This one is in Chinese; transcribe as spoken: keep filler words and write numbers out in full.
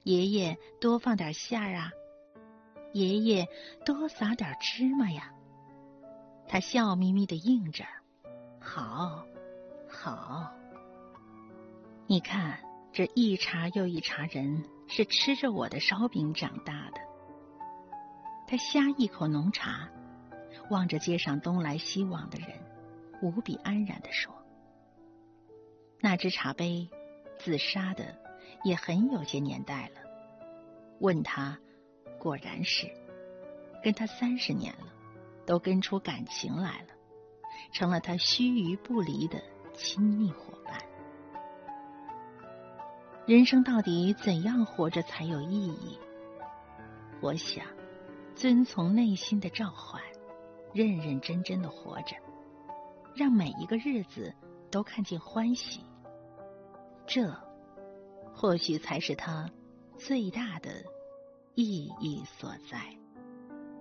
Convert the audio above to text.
爷爷多放点馅儿啊，爷爷多撒点芝麻呀。他笑眯眯地应着，好，好。你看，这一茬又一茬人是吃着我的烧饼长大的。他呷一口浓茶，望着街上东来西往的人，无比安然地说：那只茶杯自杀的也很有些年代了。问他，果然是，跟他三十年了，都跟出感情来了，成了他须臾不离的亲密伙伴。人生到底怎样活着才有意义？我想，遵从内心的召唤，认认真真的活着，让每一个日子都看见欢喜，这或许才是它最大的意义所在。